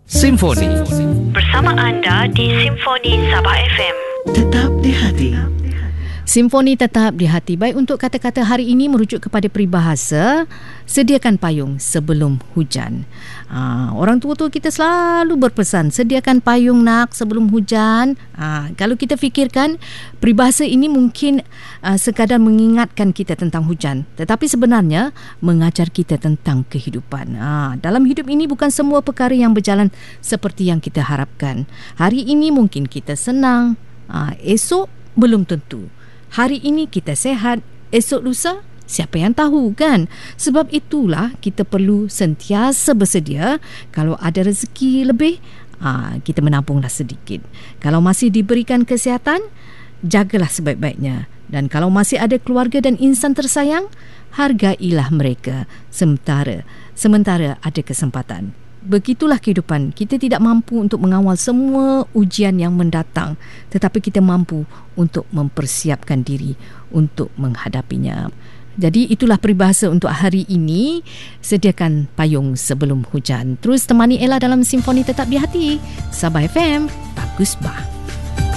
Simfoni. Bersama anda di Simfoni Sabah FM. Tetap di hati. Simfoni tetap di hati. Baik, untuk kata-kata hari ini merujuk kepada peribahasa sediakan payung sebelum hujan. Orang tua-tua kita selalu berpesan sediakan payung nak sebelum hujan. Kalau kita fikirkan peribahasa ini mungkin sekadar mengingatkan kita tentang hujan, tetapi sebenarnya mengajar kita tentang kehidupan. Dalam hidup ini bukan semua perkara yang berjalan seperti yang kita harapkan. Hari ini mungkin kita senang, esok belum tentu. Hari ini kita sehat, esok lusa siapa yang tahu kan? Sebab itulah kita perlu sentiasa bersedia. Kalau ada rezeki lebih, kita menabunglah sedikit. Kalau masih diberikan kesihatan, jagalah sebaik-baiknya. Dan kalau masih ada keluarga dan insan tersayang, hargailah mereka sementara ada kesempatan. Begitulah kehidupan. Kita tidak mampu untuk mengawal semua ujian yang mendatang, tetapi kita mampu untuk mempersiapkan diri untuk menghadapinya. Jadi itulah peribahasa untuk hari ini. Sediakan payung sebelum hujan. Terus temani Ella dalam Simfoni Tetap di Hati. Sabah FM, Bagus Bah.